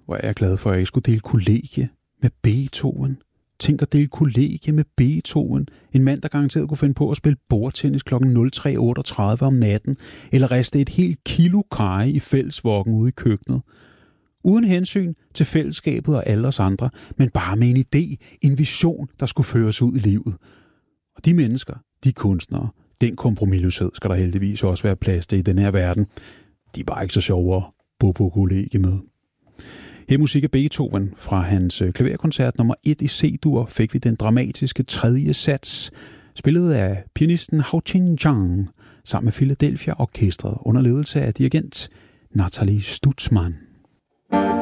Hvor er jeg glad for, at jeg ikke skulle dele kollegie med Beethoven. Tænk at dele kollegie med Beethoven. En mand, der garanteret kunne finde på at spille bordtennis kl. 03.38 om natten, eller riste et helt kilo karry i fællesvokken ude i køkkenet. Uden hensyn til fællesskabet og alle os andre, men bare med en idé, en vision, der skulle føres ud i livet. Og de mennesker, de kunstnere, den kompromisløshed skal der heldigvis også være plads til i den her verden. De var ikke så sjove at bo på kollegie med. Her musik af Beethoven fra hans klaverkoncert nummer 1 i C-dur fik vi den dramatiske 3. sats, spillet af pianisten Hao Qin-zhang sammen med Philadelphia Orkestret under ledelse af dirigent Nathalie Stutzmann.